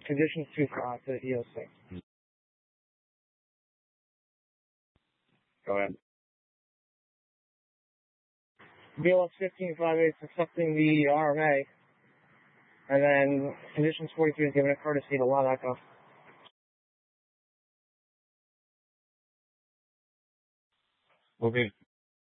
conditions to EOC. Go ahead. BLS 1558 is accepting the RMA, and then conditions 43 is giving a courtesy to Lon Echo. Okay.